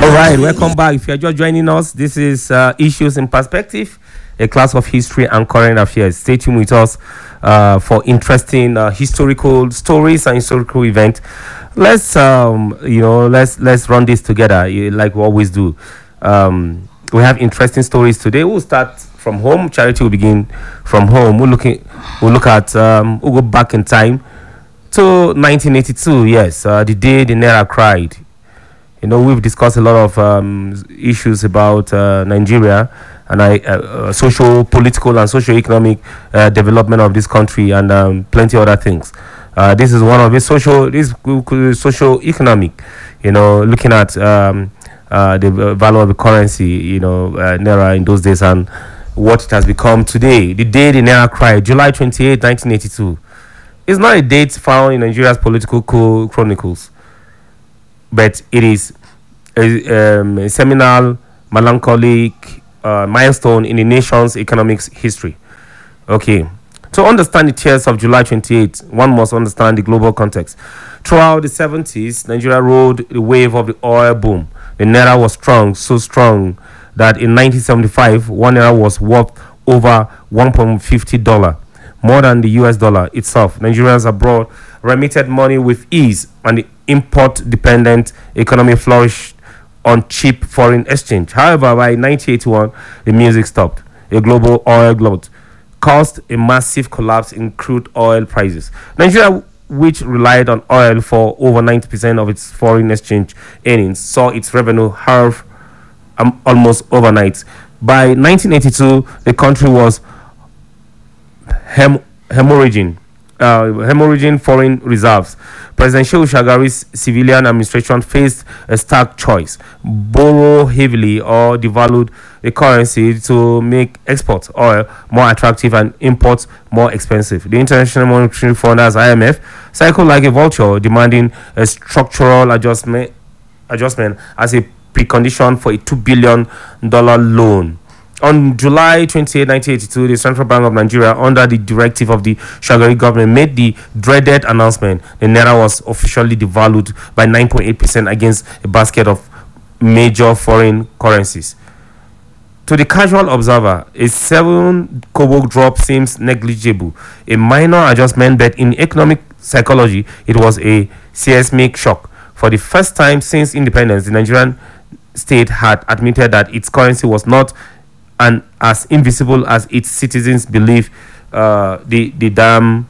All right, welcome back. If you're just joining us, this is Issues in Perspective, a class of history and current affairs. Stay tuned with us for interesting historical stories and historical events. Let's let's run this together like we always do. We have interesting stories today. We'll start from home. Charity will begin from home. We'll look at we'll go back in time to 1982. Yes, the day the Naira cried. You know, we've discussed a lot of issues about Nigeria and social, political, and socio-economic development of this country, and plenty other things. This is one of the socio-economic. You know, looking at the value of the currency. You know, Naira in those days and what it has become today. The day the Naira cried, July 28, 1982. It's not a date found in Nigeria's political chronicles, but it is a seminal, melancholic milestone in the nation's economic history. Okay, to understand the tears of July 28, one must understand the global context. Throughout the 70s, Nigeria rode the wave of the oil boom. The Naira was strong, so strong that in 1975, one Naira was worth over $1.50, more than the US dollar itself. Nigerians abroad remitted money with ease, and the import-dependent economy flourished on cheap foreign exchange. However, by 1981, the music stopped. A global oil glut caused a massive collapse in crude oil prices. Nigeria, which relied on oil for over 90% of its foreign exchange earnings, saw its revenue halve almost overnight. By 1982, the country was hemorrhaging foreign reserves. President Shehu Shagari's civilian administration faced a stark choice: borrow heavily or devalue the currency to make export oil more attractive and imports more expensive. The International Monetary Fund, as IMF, cycled like a vulture, demanding a structural adjustment as a precondition for a $2 billion loan. On July 28, 1982, the Central Bank of Nigeria, under the directive of the Shagari government, made the dreaded announcement: the Naira was officially devalued by 9.8% against a basket of major foreign currencies. To the casual observer, a 7 kobo drop seems negligible, a minor adjustment, but in economic psychology, it was a seismic shock. For the first time since independence, the Nigerian state had admitted that its currency was not and as invisible as its citizens believe. The dam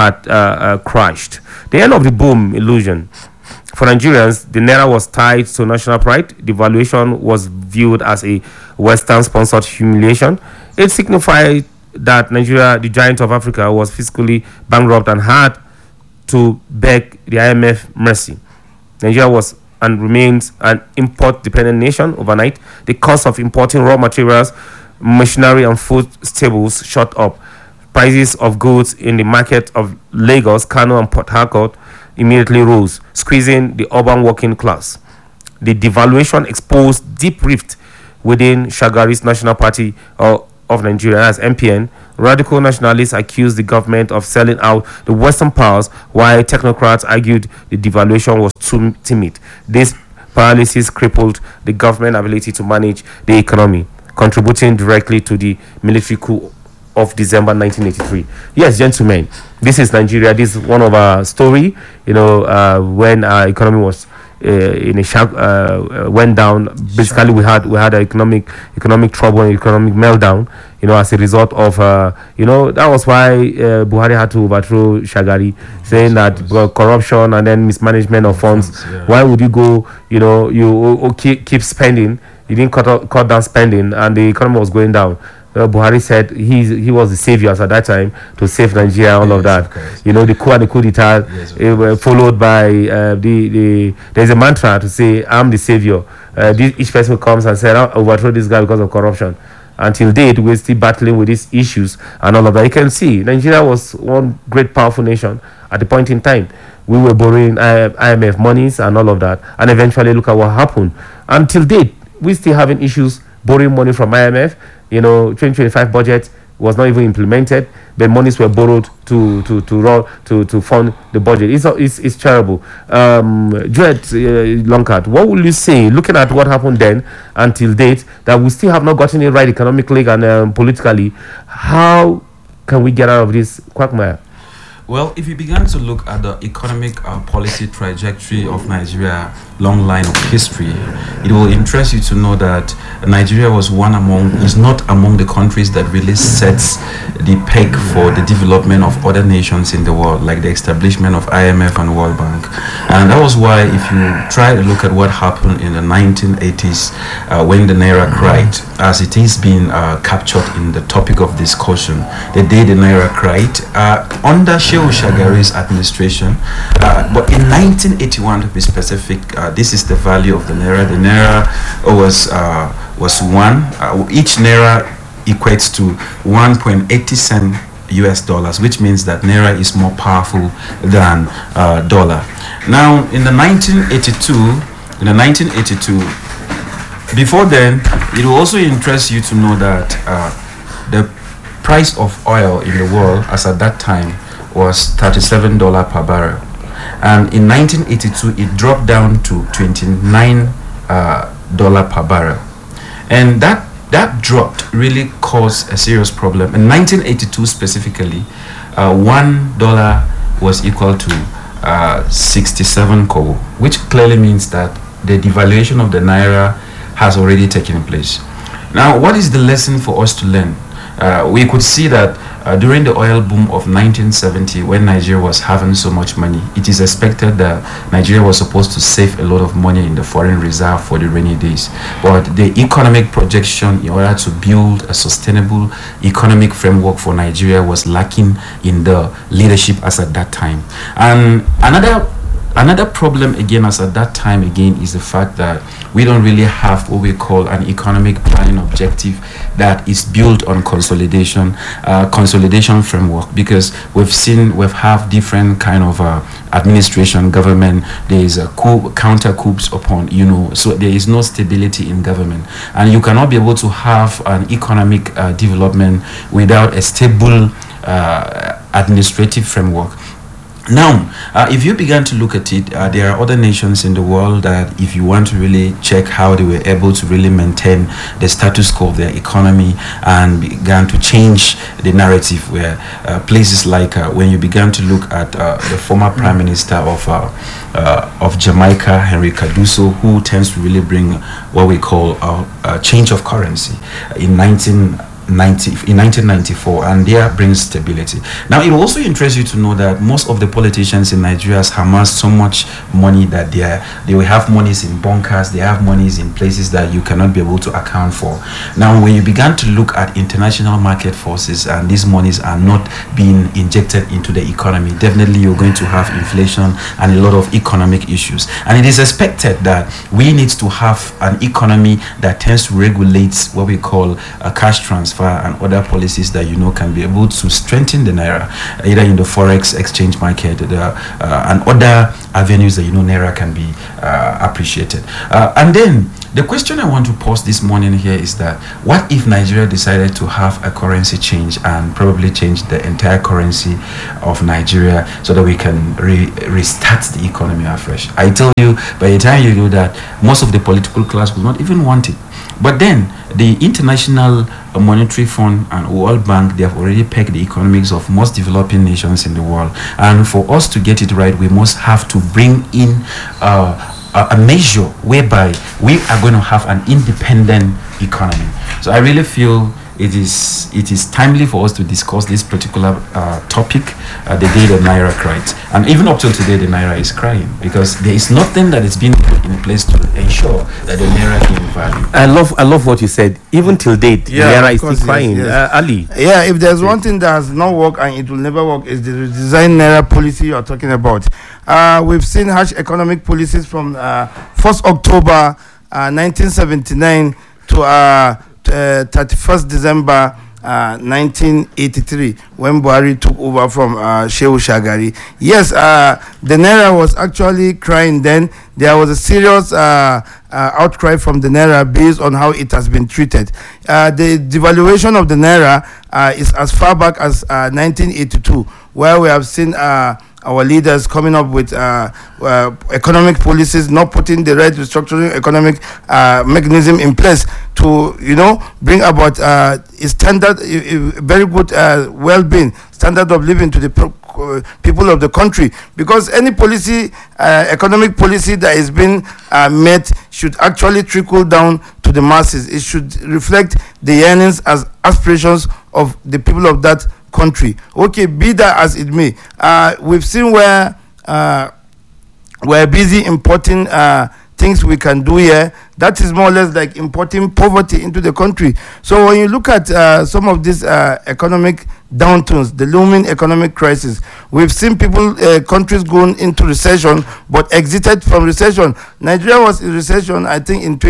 had crashed. The end of the boom illusion. For Nigerians, the Naira was tied to national pride. Devaluation was viewed as a Western-sponsored humiliation. It signified that Nigeria, the giant of Africa, was fiscally bankrupt and had to beg the IMF mercy. Nigeria was and remains an import-dependent nation overnight. The cost of importing raw materials, machinery, and food staples shot up. Prices of goods in the market of Lagos, Kano, and Port Harcourt immediately rose, squeezing the urban working class. The devaluation exposed deep rift within Shagari's National Party of Nigeria, as MPN. Radical nationalists accused the government of selling out the Western powers, while technocrats argued the devaluation was too timid. This paralysis crippled the government's ability to manage the economy, contributing directly to the military coup of December 1983. Yes, gentlemen, this is Nigeria. This is one of our story. You know, when our economy was in a sharp went down. Basically, we had an economic trouble and economic meltdown. You know, as a result of that was why Buhari had to overthrow Shagari, saying that corruption and then mismanagement of funds. Why would you go? You know, you keep spending. You didn't cut down spending, and the economy was going down. Buhari said he was the savior at that time to save Nigeria, all of that. You know, the coup and the coup d'etat followed by there's a mantra to say, I'm the savior. Each person who comes and says, I'll overthrow this guy because of corruption. Until date, we're still battling with these issues and all of that. You can see Nigeria was one great powerful nation at the point in time. We were borrowing IMF monies and all of that, and eventually look at what happened. Until date, we're still having issues borrowing money from IMF. You know, 2025 budget was not even implemented. The monies were borrowed to fund the budget. It's terrible. Juliet Longcart, what will you say, looking at what happened then until date, that we still have not gotten it right economically and politically? How can we get out of this quagmire? Well, if you began to look at the economic policy trajectory of Nigeria, long line of history, it will interest you to know that Nigeria is not among the countries that really sets the peg for the development of other nations in the world, like the establishment of IMF and World Bank. And that was why, if you try to look at what happened in the 1980s, when the Naira cried, as it is being captured in the topic of discussion, the day the Naira cried, under Shehu Shagari's administration, but in 1981 to be specific, this is the value of the Naira. The Naira was one. Each Naira equates to 1.80 cent US dollars, which means that Naira is more powerful than dollar. Now, in the 1982, before then, it will also interest you to know that the price of oil in the world, as at that time, was $37 per barrel, and in 1982 it dropped down to $29 per barrel, and that dropped really caused a serious problem. In 1982 specifically, $1 was equal to 67 kobo, which clearly means that the devaluation of the Naira has already taken place. Now, what is the lesson for us to learn? We could see that during the oil boom of 1970, when Nigeria was having so much money, it is expected that Nigeria was supposed to save a lot of money in the foreign reserve for the rainy days. But the economic projection in order to build a sustainable economic framework for Nigeria was lacking in the leadership as at that time. And another problem again as at that time again is the fact that we don't really have what we call an economic planning objective that is built on consolidation framework, because we've have different kind of administration, government. There is a counter coups upon, so there is no stability in government, and you cannot be able to have an economic development without a stable administrative framework. Now, if you began to look at it, there are other nations in the world that, if you want to really check how they were able to really maintain the status quo of their economy and began to change the narrative, where places like when you began to look at the former Prime Minister of Jamaica, Henry Cardoso, who tends to really bring what we call a change of currency in 1994, and there brings stability. Now, it will also interest you to know that most of the politicians in Nigeria have amassed so much money that they will have monies in bunkers, they have monies in places that you cannot be able to account for. Now, when you began to look at international market forces and these monies are not being injected into the economy, definitely you're going to have inflation and a lot of economic issues. And it is expected that we need to have an economy that tends to regulate what we call a cash transfer and other policies that can be able to strengthen the Naira, either in the forex exchange market and other avenues that Naira can be appreciated. And then the question I want to pose this morning here is that, what if Nigeria decided to have a currency change and probably change the entire currency of Nigeria so that we can restart the economy afresh? I tell you, by the time you do that, most of the political class will not even want it. But then the International Monetary Fund and World Bank, they have already pegged the economics of most developing nations in the world. And for us to get it right, we must have to bring in a measure whereby we are going to have an independent economy. So I really feel it is timely for us to discuss this particular topic the day the Naira cried. And even up till today, the Naira is crying, because there is nothing that is being put in place to ensure that the Naira gain value. I love what you said. Even till date, the Naira is still crying. Yes. Ali. Yeah, if there's one thing that has not worked and it will never work, is the redesigned Naira policy you are talking about. We've seen harsh economic policies from 1st October 1979 to 31st December 1983 when Buhari took over from Shehu Shagari. Yes, the Naira was actually crying then. There was a serious outcry from the Naira based on how it has been treated. The devaluation of the Naira is as far back as 1982, where we have seen our leaders coming up with economic policies, not putting the right restructuring economic mechanism in place to, bring about a standard, a very good well-being, standard of living to the people of the country. Because any policy, economic policy that is being made should actually trickle down to the masses. It should reflect the earnings as aspirations of the people of that country. Okay, be that as it may, we've seen where we're busy importing things we can do here. That is more or less like importing poverty into the country. So when you look at some of these economic downturns, the looming economic crisis, we've seen people, countries going into recession but exited from recession. Nigeria was in recession, I think, in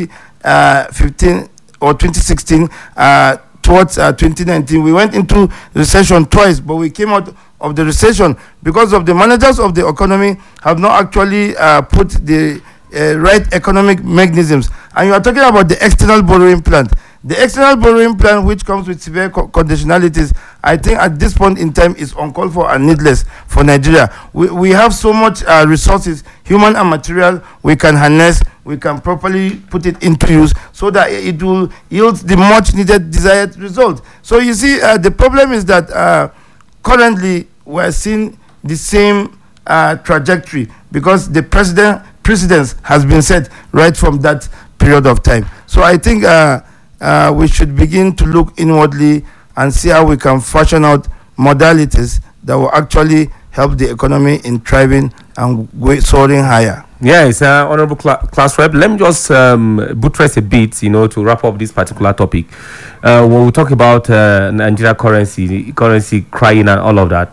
2015 or 2016. Towards 2019, we went into recession twice, but we came out of the recession because of the managers of the economy have not actually put the right economic mechanisms. And you are talking about the external borrowing plan. The external borrowing plan, which comes with severe conditionalities, I think at this point in time is uncalled for and needless for Nigeria. We have so much resources, human and material, we can harness, we can properly put it into use so that it will yield the much needed desired result. So you see, the problem is that currently we're seeing the same trajectory because the precedence has been set right from that period of time. So I think we should begin to look inwardly and see how we can fashion out modalities that will actually help the economy in thriving and soaring higher. Yes, Honorable Class Rep, let me just buttress a bit, to wrap up this particular topic. When we talk about Nigeria currency crying and all of that,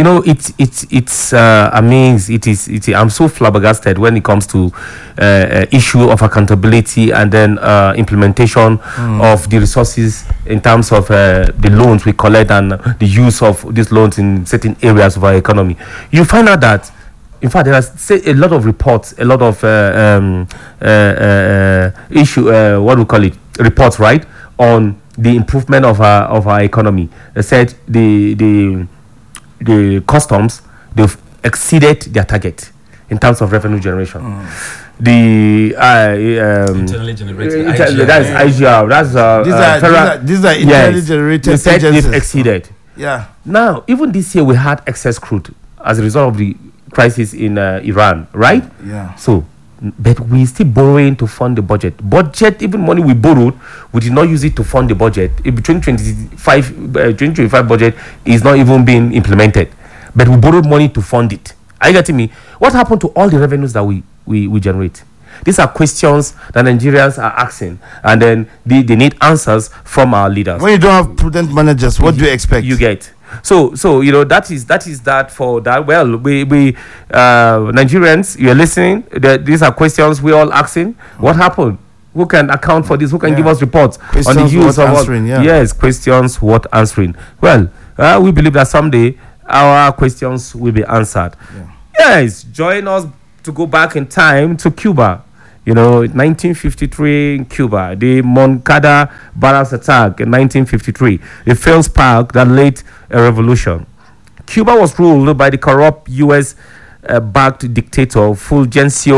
it's amazing. I'm so flabbergasted when it comes to issue of accountability and then implementation of the resources in terms of the loans we collect and the use of these loans in certain areas of our economy. You find out that, in fact, there are a lot of reports, a lot of reports, right, on the improvement of our economy. They said the customs, they've exceeded their target in terms of revenue generation. The internally generated that's IGR. These are internally generated. They said they've exceeded. Yeah. Now, even this year, we had excess crude as a result of the crisis in Iran, right? Yeah. So, but we still borrowing to fund the budget. Even money we borrowed, we did not use it to fund the budget. Between 2025 budget is not even being implemented, but we borrowed money to fund it. Are you getting me? What happened to all the revenues that we generate? These are questions that Nigerians are asking, and then they need answers from our leaders. When you don't have prudent managers, what do you expect? You get. So that is that for that. Well, we Nigerians, you're listening. These are questions we all asking. What happened? Who can account for this? Who can give us reports questions on the use of answering? Yes, questions worth answering. Well, we believe that someday our questions will be answered. Yes, join us to go back in time to Cuba. 1953 in Cuba, the Moncada Barras attack in 1953, the failed spark that led a revolution. Cuba was ruled by the corrupt U.S. backed dictator Fulgencio